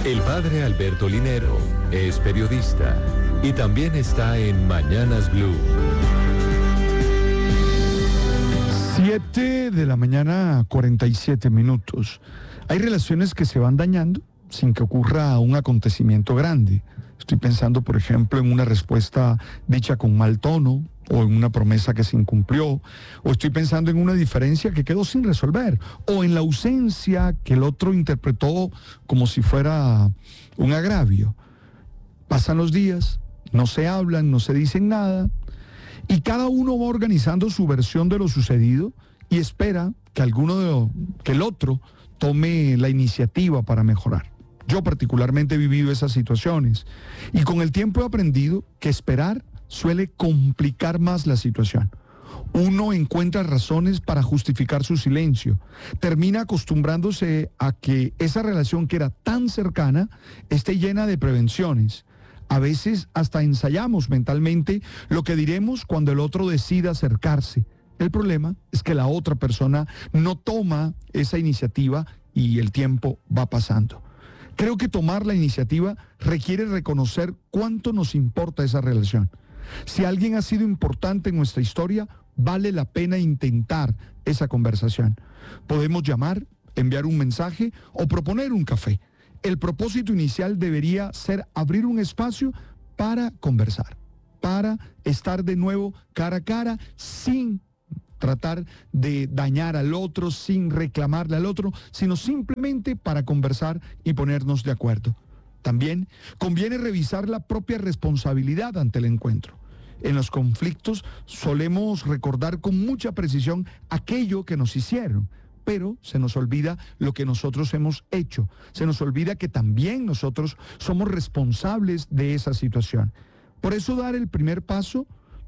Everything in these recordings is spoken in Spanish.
El padre Alberto Linero es periodista y también está en Mañanas Blue. 7 de la mañana, 47 minutos. Hay relaciones que se van dañando sin que ocurra un acontecimiento grande. Estoy pensando, por ejemplo, en una respuesta dicha con mal tono, o en una promesa que se incumplió, o estoy pensando en una diferencia que quedó sin resolver, o en la ausencia que el otro interpretó como si fuera un agravio. Pasan los días, no se hablan, no se dicen nada, y cada uno va organizando su versión de lo sucedido y espera que que el otro tome la iniciativa para mejorar. Yo particularmente he vivido esas situaciones y con el tiempo he aprendido que esperar suele complicar más la situación. Uno encuentra razones para justificar su silencio. Termina acostumbrándose a que esa relación que era tan cercana esté llena de prevenciones. A veces hasta ensayamos mentalmente lo que diremos cuando el otro decida acercarse. El problema es que la otra persona no toma esa iniciativa y el tiempo va pasando. Creo que tomar la iniciativa requiere reconocer cuánto nos importa esa relación. Si alguien ha sido importante en nuestra historia, vale la pena intentar esa conversación. Podemos llamar, enviar un mensaje o proponer un café. El propósito inicial debería ser abrir un espacio para conversar, para estar de nuevo cara a cara sin tratar de dañar al otro, sin reclamarle al otro, sino simplemente para conversar y ponernos de acuerdo. También conviene revisar la propia responsabilidad ante el encuentro. En los conflictos solemos recordar con mucha precisión aquello que nos hicieron, pero se nos olvida lo que nosotros hemos hecho. Se nos olvida que también nosotros somos responsables de esa situación. Por eso dar el primer paso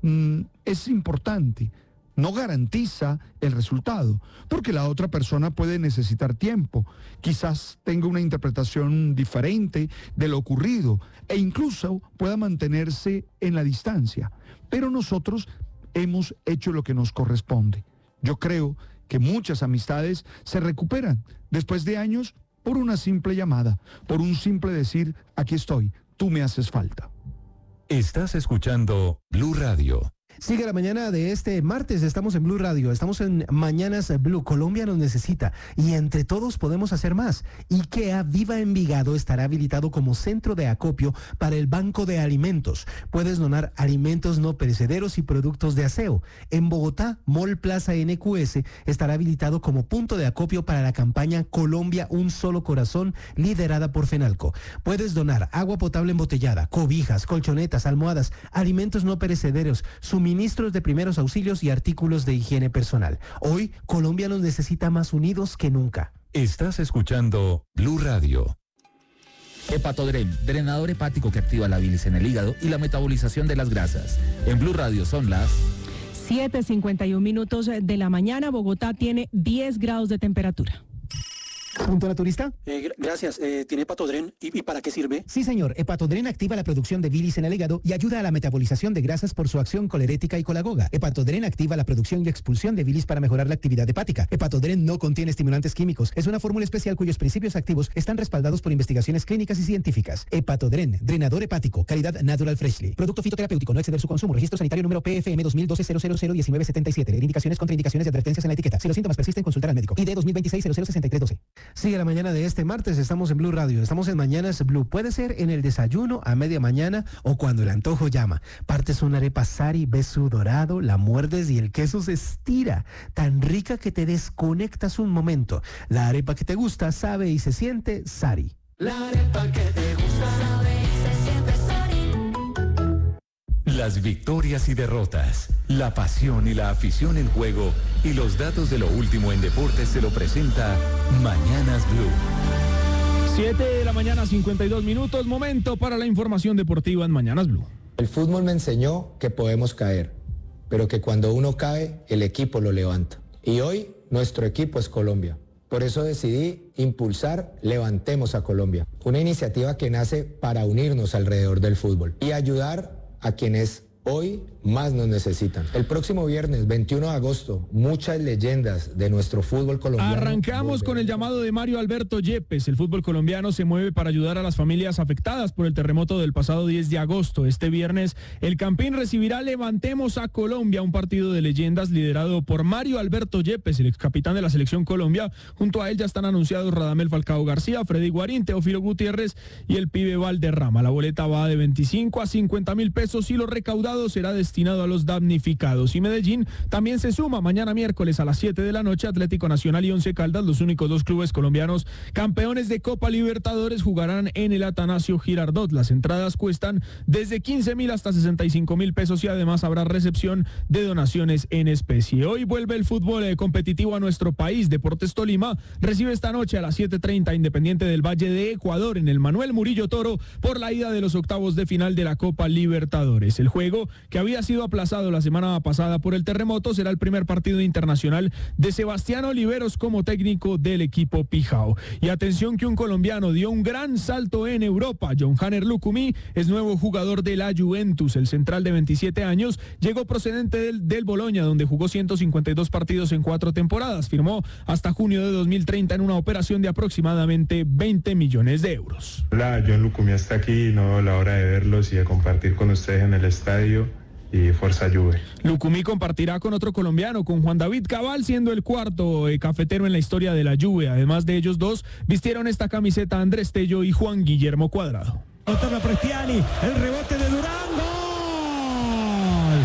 es importante. No garantiza el resultado, porque la otra persona puede necesitar tiempo, quizás tenga una interpretación diferente de lo ocurrido e incluso pueda mantenerse en la distancia, pero nosotros hemos hecho lo que nos corresponde. Yo creo que muchas amistades se recuperan después de años por una simple llamada, por un simple decir, aquí estoy, tú me haces falta. Estás escuchando Blue Radio. Sigue la mañana de este martes, estamos en Blue Radio, estamos en Mañanas Blue. Colombia nos necesita y entre todos podemos hacer más. IKEA Viva Envigado estará habilitado como centro de acopio para el banco de alimentos. Puedes donar alimentos no perecederos y productos de aseo. En Bogotá, Mall Plaza NQS estará habilitado como punto de acopio para la campaña Colombia Un Solo Corazón, liderada por FENALCO. Puedes donar agua potable embotellada, cobijas, colchonetas, almohadas, alimentos no perecederos, suministros de primeros auxilios y artículos de higiene personal. Hoy, Colombia nos necesita más unidos que nunca. Estás escuchando Blue Radio. Hepatodren, drenador hepático que activa la bilis en el hígado y la metabolización de las grasas. En Blue Radio son las 7:51 de la mañana. Bogotá tiene 10 grados de temperatura. ¿Punto naturista? Gracias. ¿Tiene Hepatodren? ¿Y para qué sirve? Sí, señor. Hepatodren activa la producción de bilis en el hígado y ayuda a la metabolización de grasas por su acción colerética y colagoga. Hepatodren activa la producción y expulsión de bilis para mejorar la actividad hepática. Hepatodren no contiene estimulantes químicos. Es una fórmula especial cuyos principios activos están respaldados por investigaciones clínicas y científicas. Hepatodren, drenador hepático, calidad Natural Freshly. Producto fitoterapéutico, no exceder su consumo. Registro sanitario número PFM 2012-001977. Indicaciones, contraindicaciones y advertencias en la etiqueta. Si los síntomas persisten, consultar al médico. ID 2026-006312. Sigue la mañana de este martes, estamos en Blue Radio, estamos en Mañanas Blue. Puede ser en el desayuno, a media mañana o cuando el antojo llama. Partes una arepa Sari, ves su dorado, la muerdes y el queso se estira. Tan rica que te desconectas un momento. La arepa que te gusta sabe y se siente Sari. La arepa que te gusta sabe y se siente Sari. Las victorias y derrotas, la pasión y la afición en juego y los datos de lo último en deportes se lo presenta Mañanas Blue. 7 de la mañana, 52 minutos, momento para la información deportiva en Mañanas Blue. El fútbol me enseñó que podemos caer, pero que cuando uno cae, el equipo lo levanta. Y hoy, nuestro equipo es Colombia. Por eso decidí impulsar Levantemos a Colombia, una iniciativa que nace para unirnos alrededor del fútbol y ayudar a quienes hoy más nos necesitan. El próximo viernes, 21 de agosto, muchas leyendas de nuestro fútbol colombiano. Arrancamos con el llamado de Mario Alberto Yepes. El fútbol colombiano se mueve para ayudar a las familias afectadas por el terremoto del pasado 10 de agosto. Este viernes, el Campín recibirá Levantemos a Colombia, un partido de leyendas liderado por Mario Alberto Yepes, el ex capitán de la Selección Colombia. Junto a él ya están anunciados Radamel Falcao García, Freddy Guarín, Teófilo Gutiérrez y el pibe Valderrama. La boleta va de 25 a 50 mil pesos y lo recaudado será destinado a los damnificados. Y Medellín también se suma mañana miércoles a las 7 de la noche. Atlético Nacional y Once Caldas, los únicos dos clubes colombianos campeones de Copa Libertadores, jugarán en el Atanasio Girardot. Las entradas cuestan desde 15.000 hasta 65.000 pesos y además habrá recepción de donaciones en especie. Hoy vuelve el fútbol competitivo a nuestro país. Deportes Tolima recibe esta noche a las 7:30 Independiente del Valle de Ecuador en el Manuel Murillo Toro por la ida de los octavos de final de la Copa Libertadores. El juego, que había sido aplazado la semana pasada por el terremoto, será el primer partido internacional de Sebastián Oliveros como técnico del equipo Pijao. Y atención que un colombiano dio un gran salto en Europa. John-Hanner Lucumí es nuevo jugador de la Juventus. El central de 27 años llegó procedente del Boloña, donde jugó 152 partidos en 4 temporadas. Firmó hasta junio de 2030 en una operación de aproximadamente 20 millones de euros. Hola, John Lucumí está aquí, no la hora de verlos y de compartir con ustedes en el estadio. Y fuerza Juve. Lucumí compartirá con otro colombiano, con Juan David Cabal, siendo el cuarto cafetero en la historia de la Juve. Además de ellos dos, vistieron esta camiseta Andrés Tello y Juan Guillermo Cuadrado. Otorga Prestiani, el rebote de Durán, ¡gol!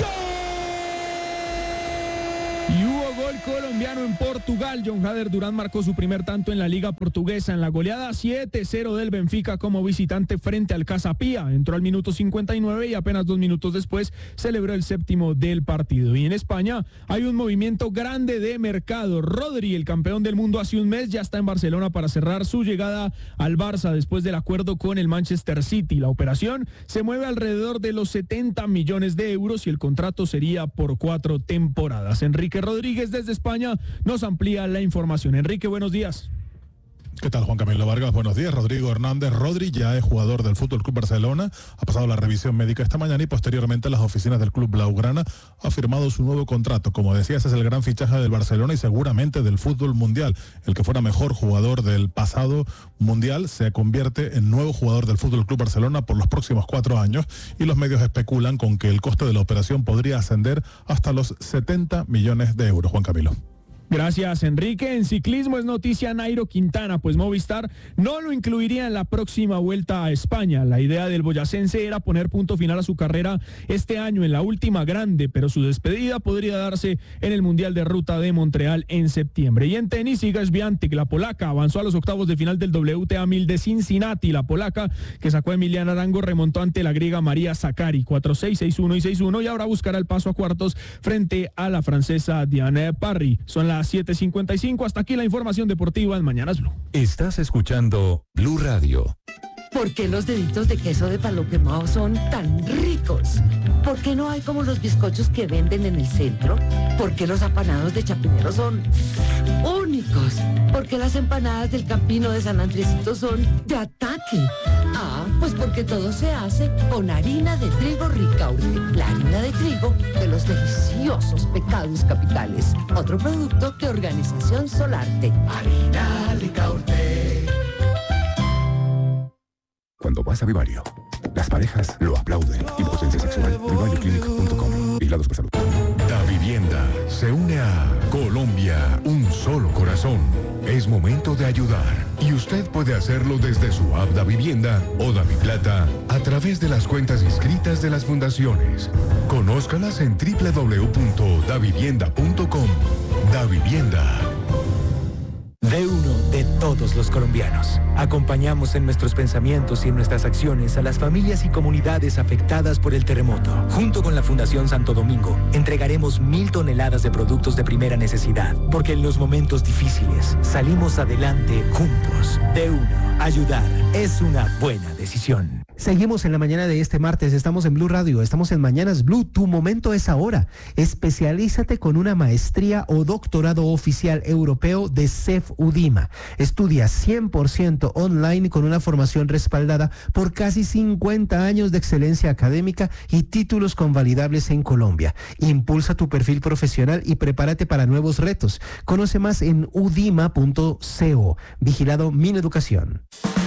Y hubo gol colombiano en Portugal. John-Hanner Durán marcó su primer tanto en la Liga Portuguesa en la goleada 7-0 del Benfica como visitante frente al Casa Pia. Entró al minuto 59 y apenas 2 minutos después celebró el séptimo del partido. Y en España hay un movimiento grande de mercado. Rodri, el campeón del mundo hace un mes, ya está en Barcelona para cerrar su llegada al Barça después del acuerdo con el Manchester City. La operación se mueve alrededor de los 70 millones de euros y el contrato sería por 4 temporadas. Enrique Rodríguez desde España nos amplía la información. Enrique, buenos días. ¿Qué tal, Juan Camilo Vargas? Buenos días. Rodrigo Hernández Rodri ya es jugador del FC Barcelona, ha pasado la revisión médica esta mañana y posteriormente las oficinas del club blaugrana ha firmado su nuevo contrato. Como decías, es el gran fichaje del Barcelona y seguramente del fútbol mundial. El que fuera mejor jugador del pasado mundial se convierte en nuevo jugador del FC Barcelona por los próximos 4 años y los medios especulan con que el coste de la operación podría ascender hasta los 70 millones de euros. Juan Camilo. Gracias, Enrique. En ciclismo es noticia Nairo Quintana, pues Movistar no lo incluiría en la próxima Vuelta a España. La idea del boyacense era poner punto final a su carrera este año en la última grande, pero su despedida podría darse en el Mundial de Ruta de Montreal en septiembre. Y en tenis, Iga Swiatek, la polaca, avanzó a los octavos de final del WTA 1000 de Cincinnati. La polaca, que sacó a Emiliana Arango, remontó ante la griega María Sakkari, 4-6, 6-1 y 6-1, y ahora buscará el paso a cuartos frente a la francesa Diane Parry. Son las 7:55. Hasta aquí la información deportiva en Mañanas Blue. Estás escuchando Blue Radio. ¿Por qué los deditos de queso de Palo Quemado son tan ricos? ¿Por qué no hay como los bizcochos que venden en el centro? ¿Por qué los apanados de Chapinero son únicos? ¿Por qué las empanadas del Campino de San Andresito son de ataque? Ah, pues porque todo se hace con harina de trigo Ricaurte, la harina de trigo de los deliciosos pecados capitales. Otro producto de Organización Solarte. Harina Ricaurte. Cuando vas a Vivario, las parejas lo aplauden. Impotencia sexual. Vivarioclinic.com. Vigilados por salud. Da Vivienda se une a Colombia, un solo corazón. Es momento de ayudar y usted puede hacerlo desde su app Da Vivienda o Da Mi Plata a través de las cuentas inscritas de las fundaciones. Conózcalas en www.davivienda.com. Da Vivienda. De uno de todos los colombianos. Acompañamos en nuestros pensamientos y en nuestras acciones a las familias y comunidades afectadas por el terremoto. Junto con la Fundación Santo Domingo, entregaremos 1.000 toneladas de productos de primera necesidad, porque en los momentos difíciles salimos adelante juntos. De uno, ayudar es una buena decisión. Seguimos en la mañana de este martes, estamos en Blue Radio, estamos en Mañanas Blue, tu momento es ahora. Especialízate con una maestría o doctorado oficial europeo de CEF UDIMA. Estudia 100% online con una formación respaldada por casi 50 años de excelencia académica y títulos convalidables en Colombia. Impulsa tu perfil profesional y prepárate para nuevos retos. Conoce más en udima.co. Vigilado Mineducación.